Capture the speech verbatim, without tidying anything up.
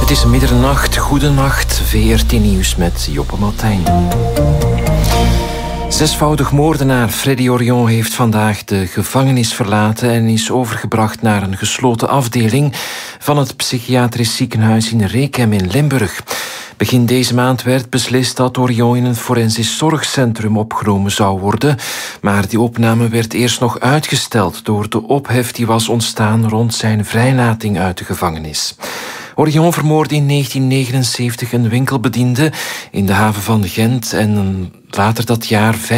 Het is middernacht, goedenacht, V R T Nieuws met Joppe Martijn. Zesvoudig moordenaar Freddy Orion heeft vandaag de gevangenis verlaten en is overgebracht naar een gesloten afdeling van het psychiatrisch ziekenhuis in Rekem in Limburg. Begin deze maand werd beslist dat Orion in een forensisch zorgcentrum opgenomen zou worden, maar die opname werd eerst nog uitgesteld door de ophef die was ontstaan rond zijn vrijlating uit de gevangenis. Orion vermoordde in negentien negenenzeventig een winkelbediende in de haven van Gent en later dat jaar